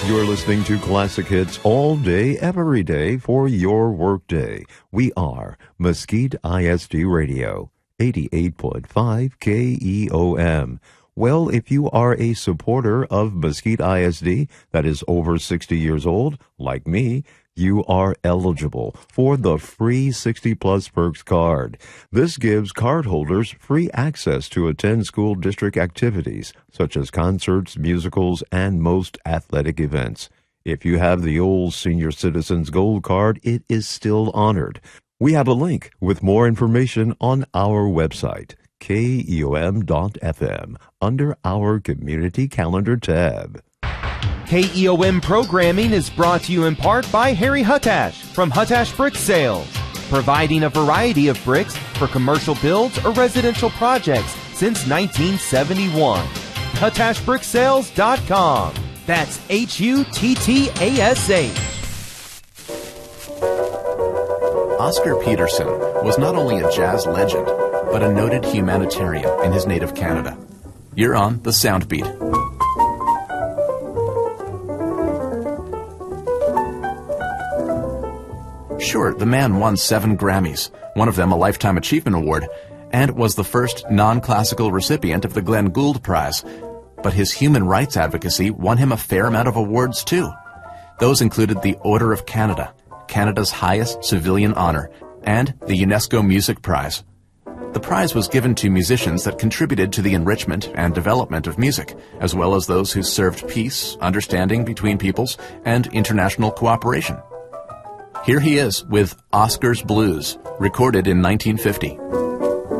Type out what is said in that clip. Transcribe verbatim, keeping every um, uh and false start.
You're listening to classic hits all day, every day for your workday. We are Mesquite I S D Radio, eighty-eight point five K E O M. Well, if you are a supporter of Mesquite I S D that is over sixty years old, like me, you are eligible for the free sixty plus Perks card. This gives cardholders free access to attend school district activities, such as concerts, musicals, and most athletic events. If you have the old Senior Citizens Gold Card, it is still honored. We have a link with more information on our website, K E O M dot F M, under our Community Calendar tab. K E O M programming is brought to you in part by Harry Huttash from Huttash Brick Sales, providing a variety of bricks for commercial builds or residential projects since nineteen seventy-one. Huttash Brick Sales dot com. That's H U T T A S H. Oscar Peterson was not only a jazz legend, but a noted humanitarian in his native Canada. You're on The Soundbeat. Sure, the man won seven Grammys, one of them a Lifetime Achievement Award, and was the first non-classical recipient of the Glenn Gould Prize. But his human rights advocacy won him a fair amount of awards, too. Those included the Order of Canada, Canada's highest civilian honor, and the UNESCO Music Prize. The prize was given to musicians that contributed to the enrichment and development of music, as well as those who served peace, understanding between peoples, and international cooperation. Here he is with Oscar's Blues, recorded in nineteen fifty.